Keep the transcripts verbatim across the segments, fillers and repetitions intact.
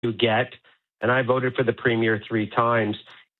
you get, and I voted for the premier three times,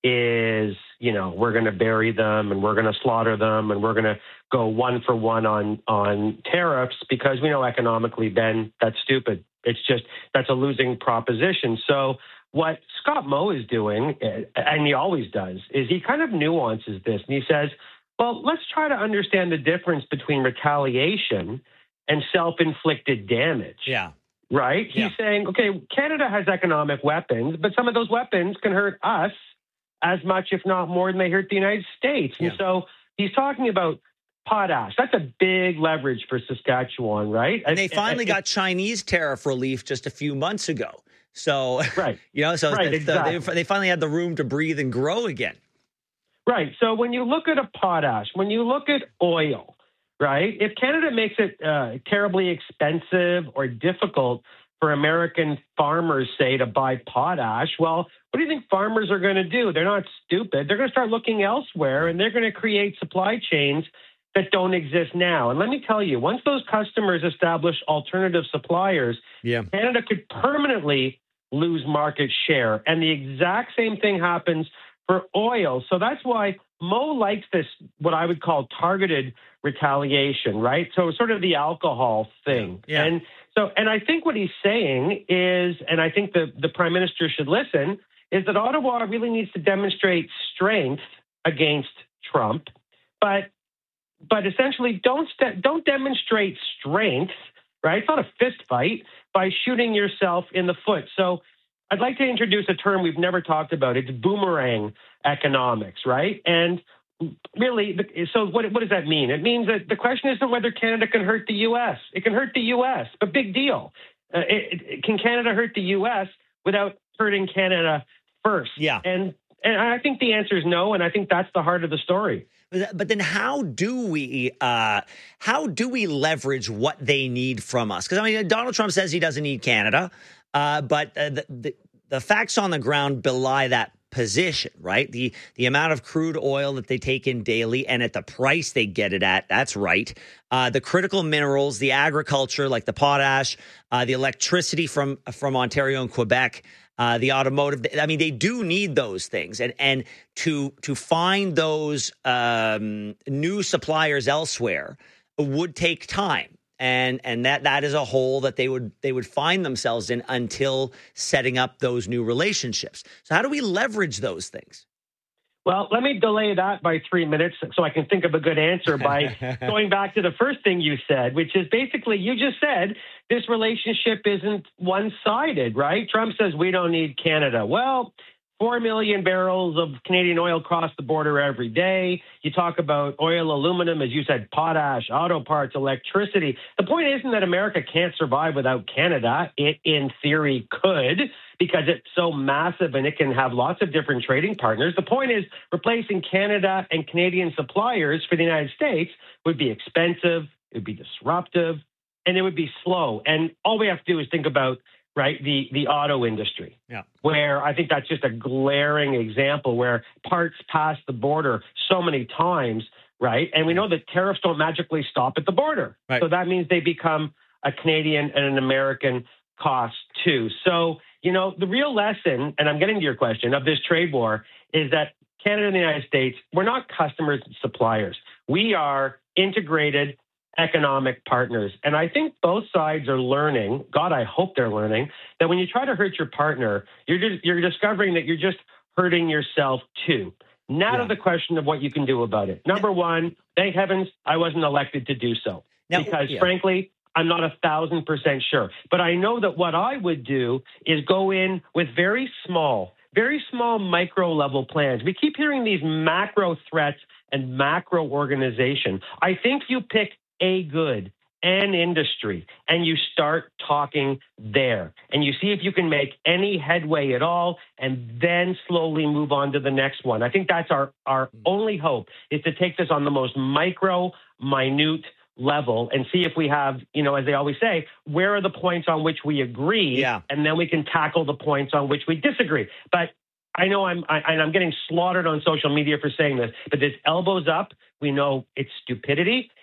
is, you know, we're going to bury them and we're going to slaughter them and we're going to go one for one on, on tariffs because we know economically, Ben, that's stupid. It's just, that's a losing proposition. So what Scott Moe is doing, and he always does, is he kind of nuances this and he says, well, let's try to understand the difference between retaliation and self-inflicted damage. Yeah. Right? Yeah. He's saying, okay, Canada has economic weapons, but some of those weapons can hurt us as much, if not more, than they hurt the United States. And Yeah. so he's talking about potash. That's a big leverage for Saskatchewan, right? And they finally got Chinese tariff relief just a few months ago. So, right. you know, so right, the, exactly. they, they finally had the room to breathe and grow again. Right. So when you look at a potash, when you look at oil, right, if Canada makes it uh, terribly expensive or difficult for American farmers, say, to buy potash, well, what do you think farmers are going to do? They're not stupid. They're going to start looking elsewhere, and they're going to create supply chains that don't exist now. And let me tell you, once those customers establish alternative suppliers, yeah. Canada could permanently lose market share. And the exact same thing happens for oil. So that's why Moe likes this, what I would call targeted retaliation, right? So sort of the alcohol thing. Yeah. And so, and I think what he's saying is, and I think the, the prime minister should listen, is that Ottawa really needs to demonstrate strength against Trump, but but essentially don't st- don't demonstrate strength, right? It's not a fist fight, by shooting yourself in the foot. So I'd like to introduce a term we've never talked about. It's boomerang economics, right? And really, so what, what does that mean? It means that the question isn't whether Canada can hurt the U S. It can hurt the U S, a big deal. Uh, it, it, can Canada hurt the U S without hurting Canada first? Yeah. And and I think the answer is no, and I think that's the heart of the story. But then how do we uh, how do we leverage what they need from us? Because, I mean, Donald Trump says he doesn't need Canada, uh, but uh, the, the, the facts on the ground belie that position, right? The the amount of crude oil that they take in daily and at the price they get it at, that's right. Uh, the critical minerals, the agriculture like the potash, uh, the electricity from from Ontario and Quebec, uh, the automotive. I mean, they do need those things. And and to to find those um, new suppliers elsewhere would take time. And and that that is a hole that they would they would find themselves in until setting up those new relationships. So how do we leverage those things? Well, let me delay that by three minutes so I can think of a good answer by going back to the first thing you said, which is basically you just said this relationship isn't one-sided, right? Trump says we don't need Canada. Well, Four million barrels of Canadian oil cross the border every day. You talk about oil, aluminum, as you said, potash, auto parts, electricity. The point isn't that America can't survive without Canada. It, in theory, could, because it's so massive and it can have lots of different trading partners. The point is replacing Canada and Canadian suppliers for the United States would be expensive, it would be disruptive, and it would be slow. And all we have to do is think about right, the, the auto industry, yeah. where I think that's just a glaring example where parts pass the border so many times, right? And we know that tariffs don't magically stop at the border. Right. So that means they become a Canadian and an American cost too. So, you know, the real lesson, and I'm getting to your question, of this trade war is that Canada and the United States, we're not customers and suppliers. We are integrated economic partners. And I think both sides are learning, God, I hope they're learning, that when you try to hurt your partner, you're just, you're discovering that you're just hurting yourself too. Now yeah. to the question of what you can do about it. Number one, thank heavens I wasn't elected to do so. Now, because yeah. frankly, I'm not a thousand percent sure. But I know that what I would do is go in with very small, very small micro level plans. We keep hearing these macro threats and macro organization. I think you pick a good and industry and you start talking there and you see if you can make any headway at all and then slowly move on to the next one. I think that's our, our only hope is to take this on the most micro, minute level and see if we have, you know, as they always say, where are the points on which we agree yeah. and then we can tackle the points on which we disagree. But I know I'm I, and I'm getting slaughtered on social media for saying this, but this elbows up, we know it's stupidity.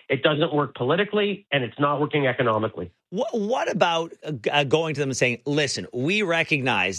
It doesn't work politically, and it's not working economically. What, what about uh, going to them and saying, listen, we recognize